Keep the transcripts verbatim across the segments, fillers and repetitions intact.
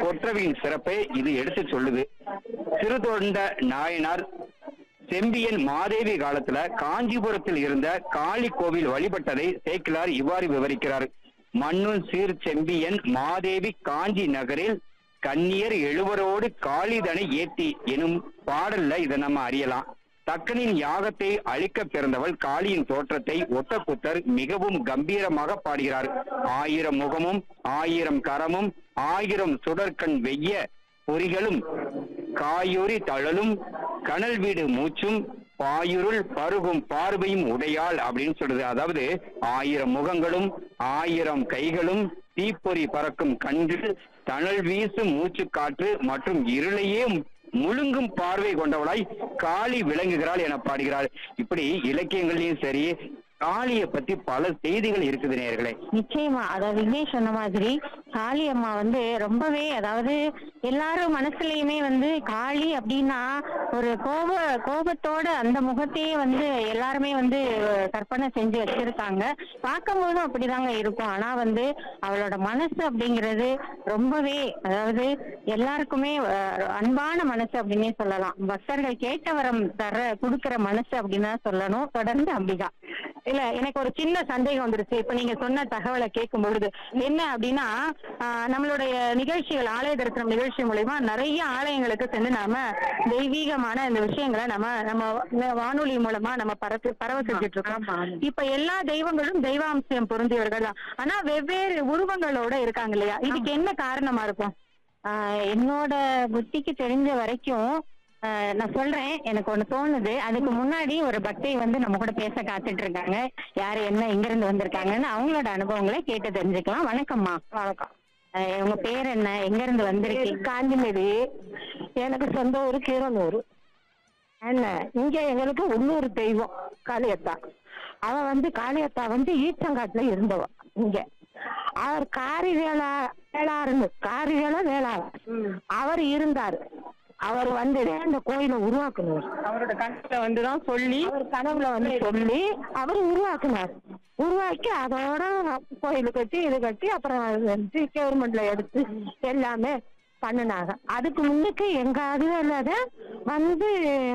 கொற்றவையின் சிறப்பை இது எடுத்து சொல்லுது. சிறுதொண்ட நாயனார் செம்பியன் மாதேவி காலத்துல காஞ்சிபுரத்தில் இருந்த காளி கோவில் வழிபட்டதை சேக்கிலார் இவ்வாறு விவரிக்கிறார். மண்ணுன் சீர் செம்பியன் மாதேவி காஞ்சி நகரில் கன்னியர் எழுவரோடு காளிதனை ஏத்தி எனும் பாடல்ல இதை நம்ம அறியலாம். தக்கனின் யாகத்தை அழிக்க பிறந்தவள் காளியின் தோற்றத்தை ஒட்டக்குத்தர் மிகவும் கம்பீரமாக பாடுகிறார். ஆயிரம் முகமும் ஆயிரம் கரமும் ஆயிரம் சுடற்கண் வெய்ய பொறிகளும் காயுரி தழலும் கனல் வீடு மூச்சும் பாயுருள் பருகும் பார்வையும் உடையாள் அப்படின்னு சொல்றது. அதாவது ஆயிரம் முகங்களும் ஆயிரம் கைகளும் தீப்பொறி பறக்கும் கண்கள் தணல் வீசும் மூச்சு காற்று மற்றும் இருளையே முழுங்கும் பார்வை கொண்டவளாய் காளி விளங்குகிறாள் என பாடுகிறாள். இப்படி இலக்கியங்களையும் சரி காளியை பத்தி பல செய்திகள் இருக்குது நேயர்களே. நிச்சயமா, அதாவது விக்னேஷ் சொன்ன மாதிரி காளி அம்மா வந்து ரொம்பவே, அதாவது எல்லாரும் மனசுலயுமே வந்து காளி அப்படின்னா ஒரு கோப கோபத்தோட அந்த முகத்தையே வந்து எல்லாருமே வந்து கற்பனை செஞ்சு வச்சிருக்காங்க. பார்க்கும் போதும் அப்படிதாங்க இருக்கும். ஆனா வந்து அவளோட மனசு அப்படிங்கிறது ரொம்பவே, அதாவது எல்லாருக்குமே அன்பான மனசு அப்படின்னே சொல்லலாம். பக்தர்கள் கேட்ட வரம் தர கொடுக்கிற மனசு அப்படின்னு தான் சொல்லணும். தொடர்ந்து அம்பிகா. இல்ல, எனக்கு ஒரு சின்ன சந்தேகம் வந்துருச்சு இப்ப நீங்க சொன்ன தகவலை கேட்கும் பொழுது. என்ன அப்படின்னா, நம்மளுடைய நிகழ்ச்சிகள், ஆலய தரிசனம் நிகழ்ச்சி மூலமா நிறைய ஆலயங்களுக்கு சென்று நாம தெய்வீகமான இந்த விஷயங்களை நம்ம நம்ம வானொலி மூலமா நம்ம பரப்பு பரவ செஞ்சுட்டு இருக்கோம். இப்ப எல்லா தெய்வங்களும் தெய்வாம்சம் பொருந்தியவர்கள் தான், ஆனா வெவ்வேறு உருவங்களோட இருக்காங்க இல்லையா? இதுக்கு என்ன காரணமா இருக்கும்? ஆஹ் என்னோட புத்திக்கு தெரிஞ்ச வரைக்கும் நான் சொல்றேன், எனக்கு ஒண்ணு தோணுது. அதுக்கு முன்னாடி ஒரு பக்தை வந்து நம்ம கூட பேச காத்துட்டு இருக்காங்க. யாரு, என்ன, எங்க இருந்து வந்திருக்காங்கன்னு அவங்களோட அனுபவங்களை கேட்டு தெரிஞ்சுக்கலாம். வணக்கம்மா. வணக்கம். உங்க பேர் என்ன, எங்க இருந்து வந்திருக்கீங்க? காந்திமதி. எனக்கு சொந்த ஊரு கீரனூர். என்ன, இங்க எங்களுக்கு உள்ளூர் தெய்வம் காளியத்தா. அவ வந்து காளியத்தா வந்து ஈச்சங்காட்டுல இருந்தவ. இங்க அவர் காரி வேளா வேளாறுன்னு காரி வேளா வேளாறு அவர் இருந்தாரு. அவர் வந்து அந்த கோயிலை உருவாக்குனார். அவரோட கனவுல வந்துதான் சொல்லி அவர் கனவுல வந்து சொல்லி அவர் உருவாக்குனார். உருவாக்கி அதோட கோயில் கட்டி இது கட்டி அப்புறம் வந்து கவர்மெண்ட்ல எடுத்து எல்லாமே பண்ணினாங்க. அதுக்கு முன்னுக்கு எங்க அதுல வந்து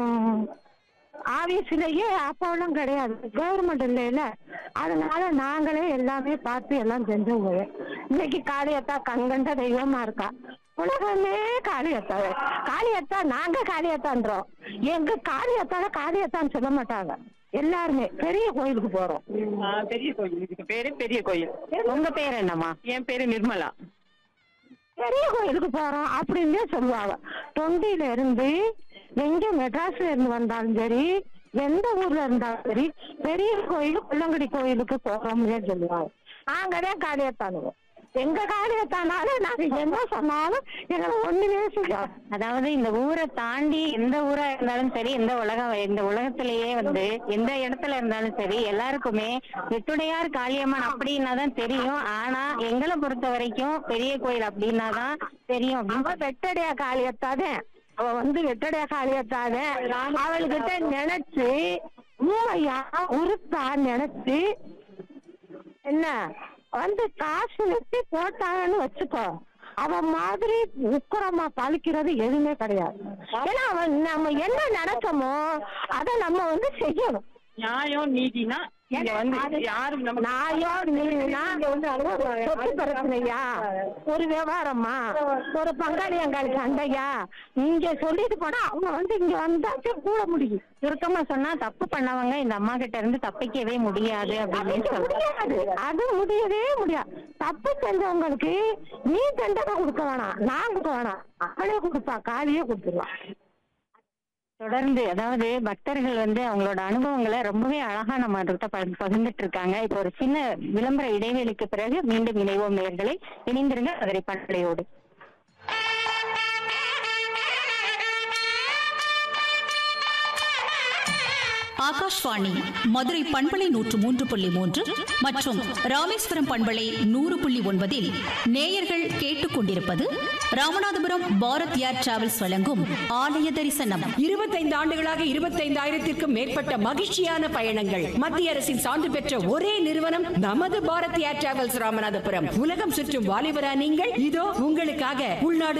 ஆபீஸ்லயே அப்போலாம் கிடையாது, கவர்மெண்ட் இல்லையில. அதனால நாங்களே எல்லாமே பார்த்து எல்லாம் செஞ்சவங்க. இன்னைக்கு காளியத்தா கண்கண்ட தெய்வமா இருக்கா. உலகமே காளியத்தா. காளியத்தா நாங்க காளியத்தான்றோம். எங்க காளியத்தால காளியத்தான்னு சொல்ல மாட்டாங்க. எல்லாருமே பெரிய கோயிலுக்கு போறோம். பெரிய கோயில், இதுக்கு பேரு பெரிய கோயில். உங்க பேர் என்னம்மா? என் பேரு நிர்மலா. பெரிய கோயிலுக்கு போறோம் அப்படின்னு சொல்லுவாங்க. தொண்டியில இருந்து எங்க மெட்ராஸ்ல இருந்து வந்தாலும் சரி, எந்த ஊர்ல இருந்தாலும் சரி, பெரிய கோயில் புள்ளங்குடி கோயிலுக்கு போறோம்னு சொல்லுவாங்க. நாங்கதான் காளியத்தானுவோம். எங்க காரியத்தானாலும் நாங்க என்ன சொன்னாலும் எங்களை ஒண்ணுமே செய்யாது. அதாவது இந்த ஊரை தாண்டி எந்த ஊரா இருந்தாலும் சரி, எந்த உலகம், இந்த உலகத்திலேயே வந்து எந்த இடத்துல இருந்தாலும் சரி, எல்லாருக்குமே வெட்டுடையார் காளியம்மன் அப்படின்னா தான் தெரியும். ஆனா எங்களை பொறுத்த வரைக்கும் பெரிய கோயில் அப்படின்னா தான் தெரியும். அவ வெட்டடையா காளியத்தாதே, அவ வந்து வெட்டடையா காளியத்தாதே. அவள்கிட்ட நினைச்சு மூளையா உருத்தா நினைச்சு என்ன வந்து காசு வச்சு போட்டாங்கன்னு வச்சுக்கோ, அவன் மாதிரி உக்கரமா பழிக்கிறது எதுவுமே கிடையாது. ஏன்னா அவன் நம்ம என்ன நினைச்சோமோ அதை நம்ம வந்து செய்யணும். நியாயம் நீதினா இங்க வந்து யாரும் நம்ம நாயோ நீதினா சொத்து பிரச்சனையா, ஒரு விவகாரமா, ஒரு பங்காளி அங்காளி சண்டையா, இங்க சொல்லிட்டு போனா அவங்க வந்து இங்க வந்தாச்சு கூட முடியும். சுருக்கமா சொன்னா தப்பு பண்ணவங்க இந்த அம்மா கிட்ட இருந்து தப்பிக்கவே முடியாது அப்படின்னு முடியாது. அது முடியவே முடியாது. தப்பு செஞ்சவங்களுக்கு நீ தண்டனை கொடுக்க வேணாம், நான் கொடுக்க வேணாம், அவளே கொடுப்பா, காலியே கொடுத்துருவான். தொடர்ந்து, அதாவது பக்தர்கள் வந்து அவங்களோட அனுபவங்களை ரொம்பவே அழகா நம்ம கிட்ட பகிர்ந்துட்டு இருக்காங்க. இப்போ ஒரு சின்ன விளம்பர இடைவெளிக்கு பிறகு மீண்டும் இணைவோம். நேயர்களை இணைந்திருங்க மதுரை பண்பலையோடு. ஆகாஷ்வாணி மதுரை பண்பலை நூற்று மூன்று புள்ளி மூன்று மற்றும் ராமேஸ்வரம் பண்பலை நூறு புள்ளி ஒன்பதில் நேயர்கள் கேட்டுக்கொண்டிருப்பது ராமநாதபுரம் பாரத் ஏர் டிராவல்ஸ் வழங்கும் ஆலய தரிசனம். இருபத்தைந்து ஆண்டுகளாக இருபத்தைந்தாயிரத்திற்கும் மேற்பட்ட மகிழ்ச்சியான பயணங்கள். மத்திய அரசின் சான்று பெற்ற ஒரே நிறுவனம் நமது பாரத் ஏர் டிராவல்ஸ் ராமநாதபுரம். உலகம் சுற்றும் வாலிபரா நீங்கள்? இதோ உங்களுக்காக உள்நாடு